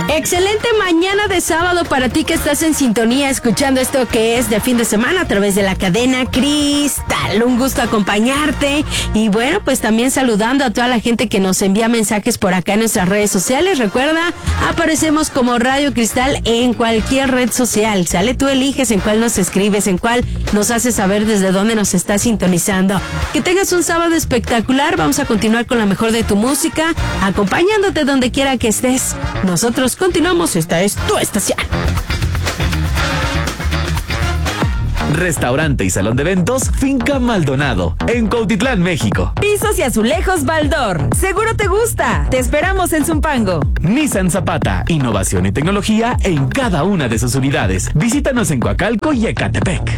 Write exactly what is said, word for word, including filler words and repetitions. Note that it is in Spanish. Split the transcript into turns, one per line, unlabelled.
Excelente mañana de sábado para ti que estás en sintonía escuchando esto que es de fin de semana a través de la cadena Cristal. Un gusto acompañarte y bueno, pues también saludando a toda la gente que nos envía mensajes por acá en nuestras redes sociales. Recuerda, aparecemos como Radio Cristal en cualquier red social, ¿sale? Tú eliges en cuál nos escribes, en cuál nos haces saber desde dónde nos estás sintonizando. Que tengas un sábado espectacular. Vamos a continuar con la mejor de tu música, acompañándote donde quiera que estés. Nosotros continuamos, esta es tu estación.
Restaurante y salón de eventos Finca Maldonado, en Cuautitlán, México.
Pisos y azulejos Baldor. Seguro te gusta. Te esperamos en Zumpango.
Nissan Zapata, innovación y tecnología en cada una de sus unidades. Visítanos en Coacalco y Ecatepec.